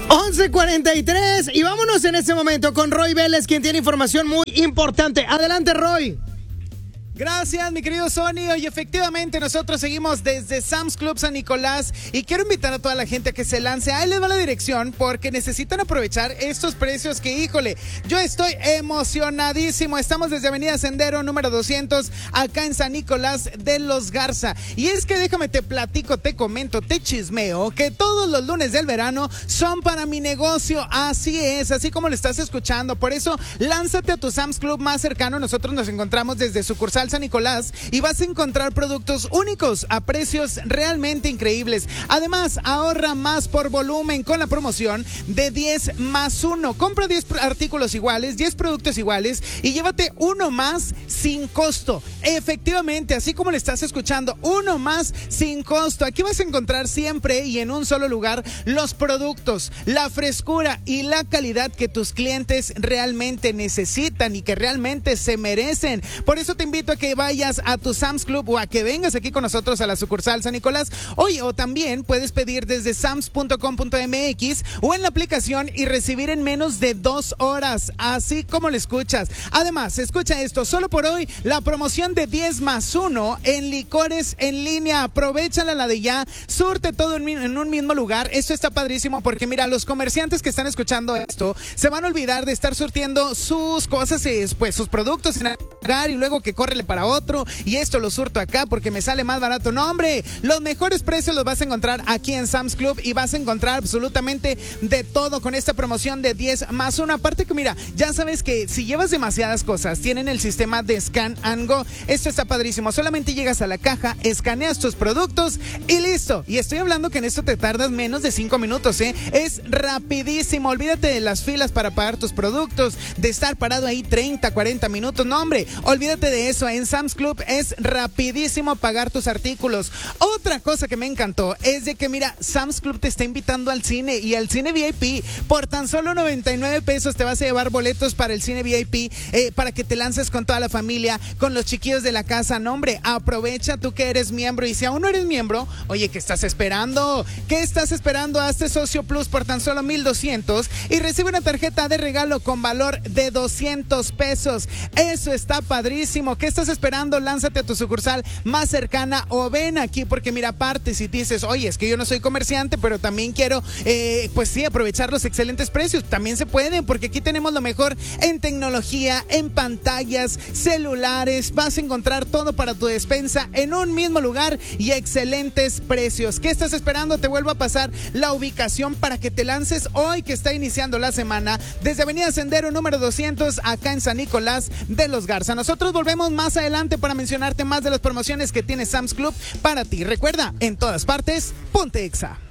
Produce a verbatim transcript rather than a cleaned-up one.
once cuarenta y tres y vámonos en este momento con Roy Vélez, quien tiene información muy importante. Adelante, Roy. Gracias, mi querido Sony. Hoy efectivamente nosotros seguimos desde Sam's Club San Nicolás y quiero invitar a toda la gente a que se lance. Ahí les va la dirección porque necesitan aprovechar estos precios que, híjole, yo estoy emocionadísimo. Estamos desde Avenida Sendero número doscientos acá en San Nicolás de los Garza. Y es que déjame te platico, te comento, te chismeo que todos los lunes del verano son para mi negocio. Así es, así como lo estás escuchando. Por eso lánzate a tu Sam's Club más cercano. Nosotros nos encontramos desde sucursal San Nicolás y vas a encontrar productos únicos a precios realmente increíbles. Además, ahorra más por volumen con la promoción de diez más uno. Compra diez artículos iguales, diez productos iguales y llévate uno más sin costo. Efectivamente, así como le estás escuchando, uno más sin costo. Aquí vas a encontrar siempre y en un solo lugar los productos, la frescura y la calidad que tus clientes realmente necesitan y que realmente se merecen. Por eso te invito a que vayas a tu Sam's Club o a que vengas aquí con nosotros a la sucursal San Nicolás. Oye, o también puedes pedir desde sams punto com punto m x o en la aplicación y recibir en menos de dos horas, así como lo escuchas. Además, escucha esto, solo por hoy la promoción de diez más uno en licores en línea. Aprovechala la de ya, surte todo en, en un mismo lugar. Esto está padrísimo porque mira, los comerciantes que están escuchando esto se van a olvidar de estar surtiendo sus cosas, pues sus productos en el lugar y luego que córrele para otro y esto lo surto acá porque me sale más barato. No, hombre, los mejores precios los vas a encontrar aquí en Sam's Club y vas a encontrar absolutamente de todo con esta promoción de diez más uno. Aparte que mira, ya sabes que si llevas demasiadas cosas, tienen el sistema de Scan and Go. Esto está padrísimo. Solamente llegas a la caja, escaneas tus productos y listo. Y estoy hablando que en esto te tardas menos de cinco minutos, ¿eh? Es rapidísimo. Olvídate de las filas para pagar tus productos, de estar parado ahí treinta, cuarenta minutos. No, hombre, olvídate de eso. En Sam's Club es rapidísimo pagar tus artículos. Otra cosa que me encantó es de que mira, Sam's Club te está invitando al cine y al cine V I P. Por tan solo noventa y nueve pesos te vas a llevar boletos para el cine V I P, eh, para que te lances con toda la familia, con los chiquillos de la casa. No, hombre, aprovecha tú que eres miembro y si aún no eres miembro, oye, ¿qué estás esperando? ¿Qué estás esperando? Hazte Socio Plus por tan solo mil doscientos y recibe una tarjeta de regalo con valor de doscientos pesos. Eso está padrísimo. ¿Qué estás esperando? Lánzate a tu sucursal más cercana o ven aquí porque mira, aparte si dices, oye, es que yo no soy comerciante pero también quiero, eh, pues sí, aprovechar los excelentes precios, también se pueden porque aquí tenemos lo mejor en tecnología, en pantallas, celulares. Vas a encontrar todo para tu despensa en un mismo lugar y excelentes precios. ¿Qué estás esperando? Te vuelvo a pasar la ubicación para que te lances hoy que está iniciando la semana desde Avenida Sendero número doscientos acá en San Nicolás de los Garza. Nosotros volvemos más adelante para mencionarte más de las promociones que tiene Sam's Club para ti. Recuerda, en todas partes, ponte Exa.